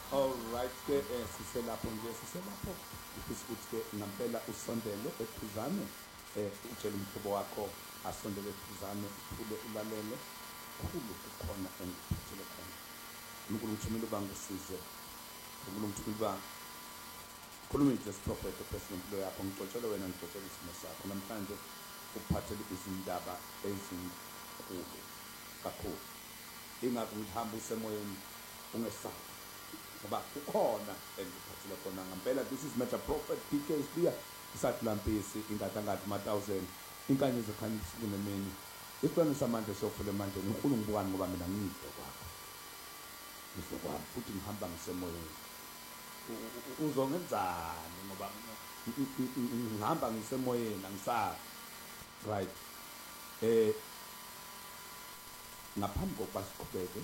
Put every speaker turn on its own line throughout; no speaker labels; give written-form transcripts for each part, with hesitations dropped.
Alright ke siselapho ufisa ukuthi ke ngampela usondele ekhuzane utshela umhlobo wakho asondele ekhuzane uphule ulalele khulu kukhona engiphuthele khona uNkulunkulu uthumile ubangisize uNkulunkulu uthumile khuluma iJesu prophet empilo yakho ngixoxele wena ngixoxele isimo sakho namhlanje ukuphathele izindaba ezinkulu kakhulu ingakho ngihamba usemoyeni ungesabi ngoba ukhona engiphathele khona ngampela. This is Major Prophet PK Spear isahlampisi ingadangathi ma1000 inkanye zekhanya usuku nemini isibane samanje sofule manje uNkulunkulu ngibukani ngoba mina ngiyidwa kwakho ngizokwami futhi ngihamba ngisemoyeni uzongenzani ngoba ngihamba ngisemoyeni angisazi right ngaphambi kokuba siqhubeke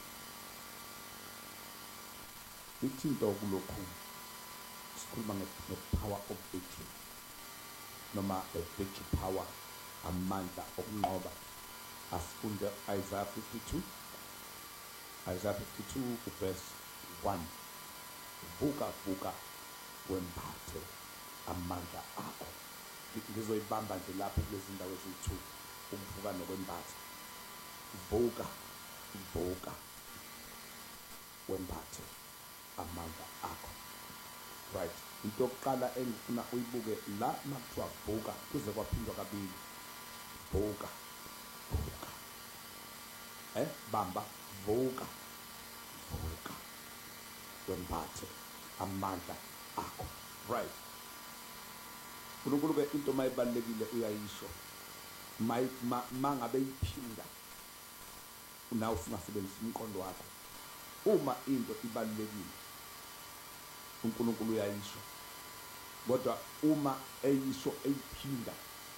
ithinto kulokhu sikhuluma nge-power of victory noma victory power amandla okunqoba asifunde Isaiah 52 verse 1 vuka wembathe amandla akho ngizoyibamba nje lapho kulezi ndawo eziyi2 ukuvuka nokwembatha vuka wembathe amandla akho right into yokuqala engifuna uyibuke la makuthiwa vuka kuze kwaphindwa kabili vuka bamba vuka wembathe amandla akho right uNkulunkulu ke into mayibalekile uyayisho mangabe iphinda unawo singasebenzisa umqondo wakho uma into ibalekile uNkulunkulu uyayisho kodwa uma eyisho eyiphinda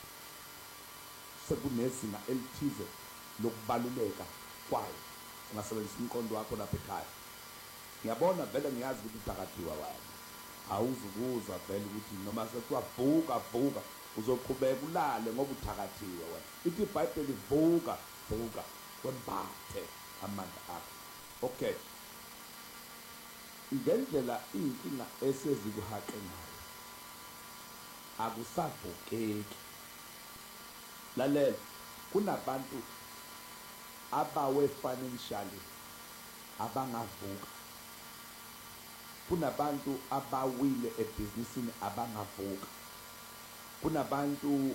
sekunezinga elithize lokubaluleka kwayo singasebenzisa umqondo wakho lapha ekhaya ngiyabona vele ngiyazi ukuthi uthakathiwa wena awuzukuzwa vele ukuthi noma sekuthiwa vuka uzoqhubeka ulale ngoba uthakathiwe wena ithi iBhayibheli vuka wembathe amandla akho okay ngendlela inkinga esezikuhaqe ngayo akusavukeki lalela kunabantu abawe financially abangavuka kunabantu abawile ebhizinisini abangavuka kunabantu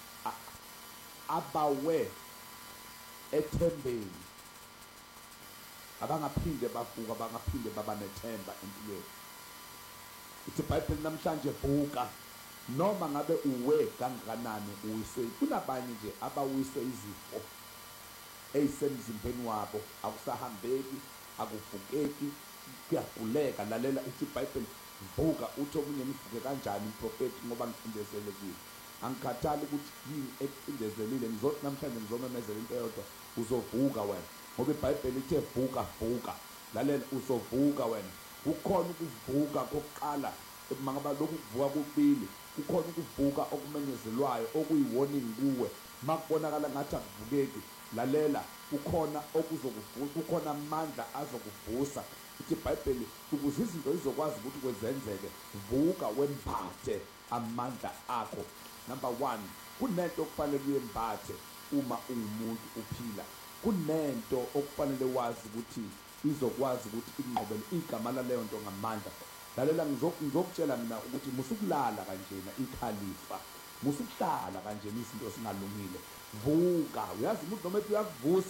abawe ethembeni abangaphinde bavuka abangaphinde baba nethemba empilweni ithi iBhayibheli namhlanje vuka noma ngabe uwe kangakanani uwise kunabanye nje abawise izifo eyisemzimbeni wabo akusahambeki akuvukeki kuyaguleka lalela ithi iBhayibheli vuka uthi omunye nivuke kanjani umprofeti ngoba ngicindezelekile angikhathali ukuthi yini ekucindezelile ngizothi namhlanje ngizomemezela into eyodwa uzovuka wena ngoba iBhayibheli ithe vuka lalela uzovuka wena kukhona ukuvuka kokuqala mangaba lokhu kuvuka kubili kukhona ukuvuka okumenyezelwayo okuyiwarning kuwe makubonakala ngathi akuvukeki lalela kukhona okuzokuvusa kukhona amandla azokuvusa ithi iBhayibheli ukuze izinto izokwazi ukuthi kwezenzeke vuka wembathe amandla akho. Number 1 kunento okufanele uyembathe uma ungumuntu uphila kunento okufanele wazi ukuthi izokwazi ukuthi inqobele igama laleyo nto ngamandla lalela ngizokutshela mina ukuthi musukulala kanjena ikhalifa musukuhlala kanjena izinto singalungile vuka uyazi umuntu noma ethi uyakuvusa